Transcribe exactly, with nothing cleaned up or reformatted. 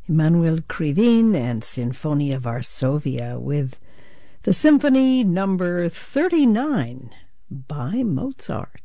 Emanuel Krivine and Sinfonia Varsovia with the Symphony Number thirty-nine by Mozart.